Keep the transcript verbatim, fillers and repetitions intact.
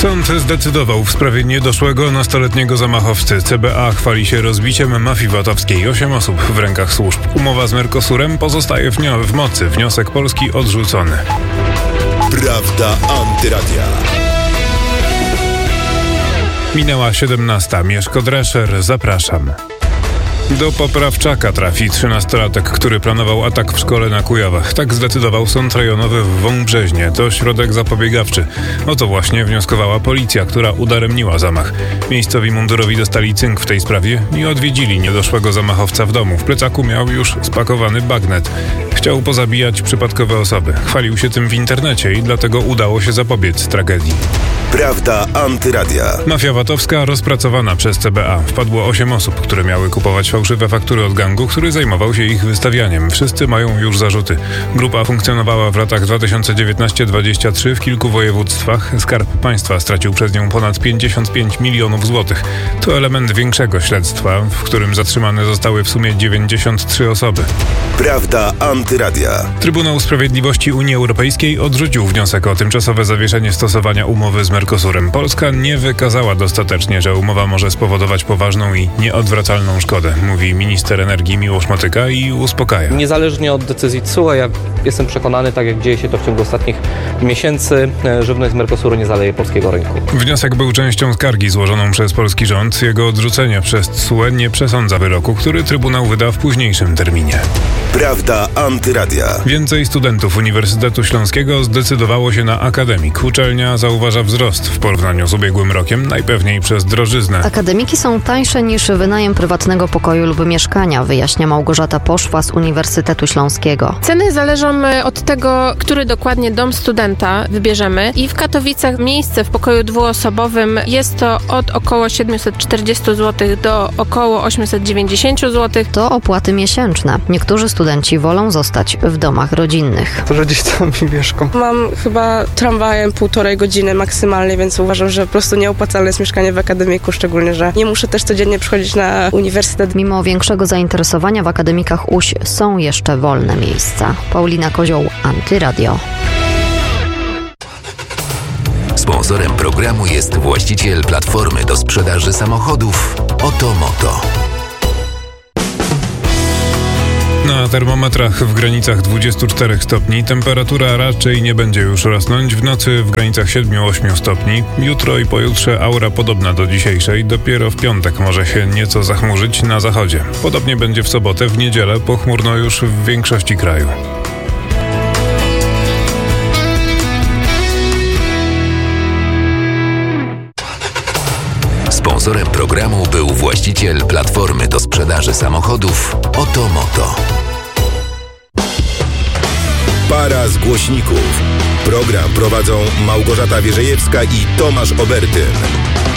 Sąd zdecydował w sprawie niedoszłego nastoletniego zamachowcy. C B A chwali się rozbiciem mafii VAT-owskiej. Osiem osób w rękach służb. Umowa z Mercosurem pozostaje w, nio- w mocy. Wniosek Polski odrzucony. Prawda Antyradia. Minęła siedemnasta. Mieszko Drescher, zapraszam. Do poprawczaka trafi trzynastolatek, który planował atak w szkole na Kujawach. Tak zdecydował sąd rejonowy w Wąbrzeźnie. To środek zapobiegawczy. O to właśnie wnioskowała policja, która udaremniła zamach. Miejscowi mundurowi dostali cynk w tej sprawie i odwiedzili niedoszłego zamachowca w domu. W plecaku miał już spakowany bagnet. Chciał pozabijać przypadkowe osoby. Chwalił się tym w internecie i dlatego udało się zapobiec tragedii. Prawda Antyradia. Mafia VAT-owska rozpracowana przez C B A. Wpadło osiem osób, które miały kupować fałszywe faktury od gangu, który zajmował się ich wystawianiem. Wszyscy mają już zarzuty. Grupa funkcjonowała w latach dwa tysiące dziewiętnaście dwadzieścia trzy w kilku województwach. Skarb Państwa stracił przez nią ponad pięćdziesiąt pięć milionów złotych. To element większego śledztwa, w którym zatrzymane zostały w sumie dziewięćdziesiąt trzy osoby. Prawda Antyradia. Trybunał Sprawiedliwości Unii Europejskiej odrzucił wniosek o tymczasowe zawieszenie stosowania umowy z Mercosurem. Polska nie wykazała dostatecznie, że umowa może spowodować poważną i nieodwracalną szkodę, mówi minister energii Miłosz Motyka i uspokaja. Niezależnie od decyzji T S U E, ja jestem przekonany, tak jak dzieje się to w ciągu ostatnich miesięcy, żywność z Mercosuru nie zaleje polskiego rynku. Wniosek był częścią skargi złożoną przez polski rząd. Jego odrzucenie przez T S U E nie przesądza wyroku, który Trybunał wyda w późniejszym terminie. Prawda Antyradia. Więcej studentów Uniwersytetu Śląskiego zdecydowało się na akademik. Uczelnia zauważa wzrost w porównaniu z ubiegłym rokiem, najpewniej przez drożyznę. Akademiki są tańsze niż wynajem prywatnego pokoju lub mieszkania, wyjaśnia Małgorzata Poszła z Uniwersytetu Śląskiego. Ceny zależą od tego, który dokładnie dom studenta wybierzemy i w Katowicach miejsce w pokoju dwuosobowym jest to od około siedemset czterdzieści złotych do około osiemset dziewięćdziesiąt złotych. To opłaty miesięczne. Niektórzy studenci wolą zostać w domach rodzinnych. Rodzicami mieszkam. Mam chyba tramwajem półtorej godziny maksymalnie, więc uważam, że po prostu nieopłacalne jest mieszkanie w akademiku, szczególnie, że nie muszę też codziennie przychodzić na uniwersytet. Mimo większego zainteresowania w akademikach U Ś są jeszcze wolne miejsca. Paulina Kozioł, Antyradio. Sponsorem programu jest właściciel platformy do sprzedaży samochodów Oto Moto. Na termometrach w granicach dwudziestu czterech stopni. Temperatura raczej nie będzie już rosnąć. W nocy w granicach siedem do ośmiu stopni. Jutro i pojutrze aura podobna do dzisiejszej. Dopiero w piątek może się nieco zachmurzyć na zachodzie. Podobnie będzie w sobotę, w niedzielę pochmurno już w większości kraju. Sponsorem programu był właściciel platformy do sprzedaży samochodów Oto Moto. Para z głośników. Program prowadzą Małgorzata Wierzejewska i Tomasz Obertyn.